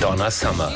Donna Summer.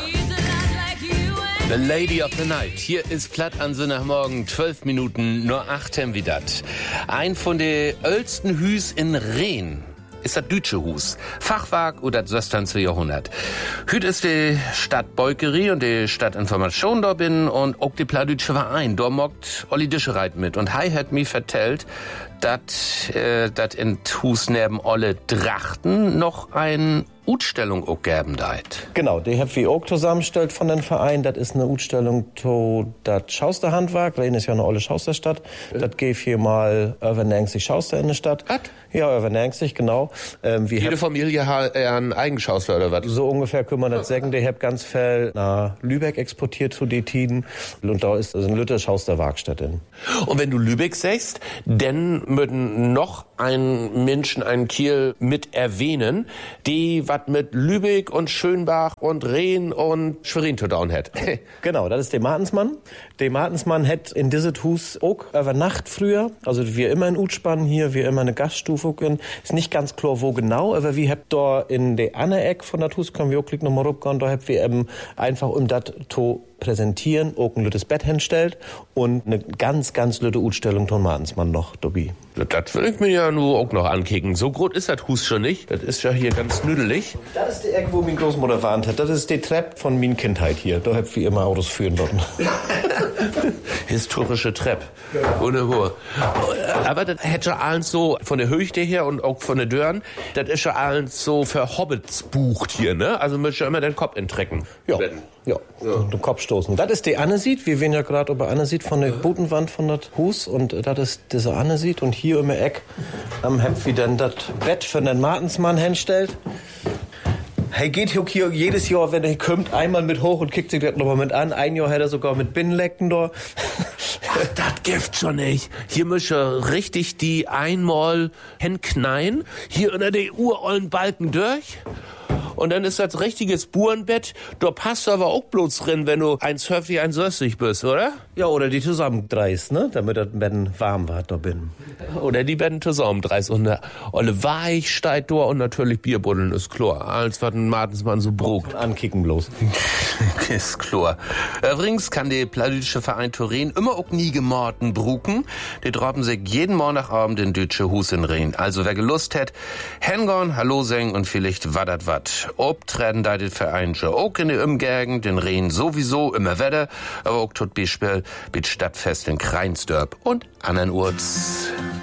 The Lady of the Night. Hier ist Platt an Sonntagmorgen, 12 Minuten, nur 8 wie dat. Ein von de ältesten Hüs in Rehn ist das Dütsche Hus. Fachwerk oder das 16. Jahrhundert. Hüt ist die Stadt Beukerie und die Stadtinformation da bin und auch die Pladütsche Verein. Da mockt Olli Dischereit mit. Und Hai hat mir vertellt, dass in Hus neben Olle Drachten noch ein Utstellung auch geben deit. Genau, die hab wir auch zusammengestellt von den Verein. Das ist eine Utstellung zu das Schausterhandwerk. Rehn ist ja eine olle Schausterstadt. Das geht hier mal Övernengsig Schauster in der Stadt. Was? Ja, Övernengsig, genau. Jede Familie hat einen Eigenschauster oder was? So ungefähr können wir das sagen. Die hab ganz viel nach Lübeck exportiert zu den Tiden. Und da ist eine Lütte Schausterwerkstatt in. Und wenn du Lübeck sagst, dann würden noch ein Menschen, ein Kiel mit erwähnen, die was mit Lübeck und Schönbach und Rehn und Schwerin zu tun hat. Genau, das ist der Martensmann. Der Martensmann hat in dieses Hus auch über Nacht früher, also wir immer in Utspann hier, wir immer eine Gaststufe gehen. Ist nicht ganz klar, wo genau, aber wir habt da in der andere Eck von das Hus, können wir auch noch mal rübergehen, da habt wir eben einfach das to präsentieren, auch ein lüttes Bett hinstellt und eine ganz, ganz lütte Utstellung von Martensmann noch dabei. Das will ich mir ja nur auch noch ankicken. So groß ist das Hus schon nicht. Das ist ja hier ganz nüdelig. Das ist die Ecke, wo meine Großmutter warnt hat. Das ist die Treppe von meiner Kindheit hier. Da hab wir immer Autos führen dort. Historische Treppe. Wunderbar. Aber das hätte ja alles so von der Höchte her und auch von der Dörren, das ist ja alles so für Hobbits bucht hier, ne? Also müsst ihr immer den Kopf entrecken. Ja. Ja, den Kopf stoßen. Das ist die Annesit. Wir werden ja gerade über Annesit von der Bodenwand von das Hus. Und das ist diese Annesit. Und hier im Eck habt wir dann das Bett für den Martensmann hinstellt. Er geht hier jedes Jahr, wenn er kommt, einmal mit hoch und kickt sich das nochmal mit an. Ein Jahr hat er sogar mit Binnenlecken da. Das gibt schon nicht. Hier müsste richtig die einmal hinkneien. Hier unter den urollen Balken durch. Und dann ist das richtiges Burenbett. Da passt aber auch bloß drin, wenn du ein Surfig, ein Sössig bist, oder? Ja, oder die zusammendreist, ne? Damit das Betten warm wird da bin. Oder die Betten zusammendreist. Und eine olle Weich steigt da und natürlich Bierbuddeln ist klar. Als was ein Martensmann so brugt. Ankicken bloß. Ist klar. Übrigens kann der Pladütsche Verein Turin immer auch nie gemorten bruken. Die droppen sich jeden Montagabend in Dütsche Hus in Rehn. Also wer Gelust hat, hingorn, Hallo singen und vielleicht wadat wat. Obtreten da den Verein schon auch in der Umgegend, den Rehn sowieso immer Wetter, aber auch tut Beispiel mit Stadtfest in Kreinsdörp und anderen Orts.